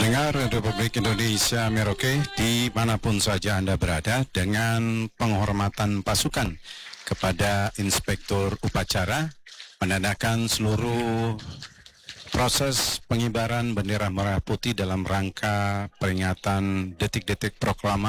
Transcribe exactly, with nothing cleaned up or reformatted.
Pendengar Republik Indonesia Merauke dimanapun saja Anda berada, dengan penghormatan pasukan kepada Inspektur Upacara menandakan seluruh proses pengibaran bendera merah putih dalam rangka peringatan detik-detik proklamasi